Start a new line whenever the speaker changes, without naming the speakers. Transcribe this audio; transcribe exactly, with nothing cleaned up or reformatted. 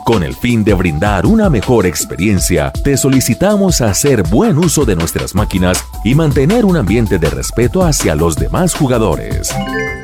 Con el fin de brindar una mejor experiencia, te solicitamos hacer buen uso de nuestras máquinas y mantener un ambiente de respeto hacia los demás jugadores.